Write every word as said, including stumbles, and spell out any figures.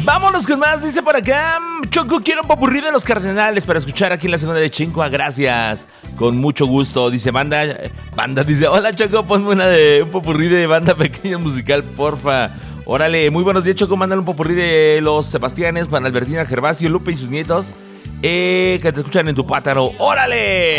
Vámonos con más, dice por acá Choco, quiero un popurrí de los Cardenales para escuchar aquí en la segunda de Chincua, gracias. Con mucho gusto, dice Banda. Banda dice, hola Choco, ponme una de un popurrí de Banda Pequeña Musical, porfa. Órale, muy buenos días Choco, mándale un popurrí de los Sebastianes, Juan Albertina, Gervasio, Lupe y sus nietos, eh, que te escuchan en tu pátaro. ¡Órale!